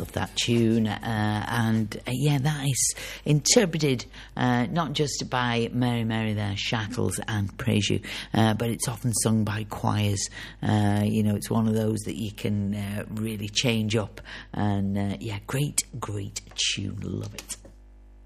love that tune. That is interpreted not just by Mary Mary Their Shackles and Praise You, but it's often sung by choirs. It's one of those that you can really change up. And great tune, love it.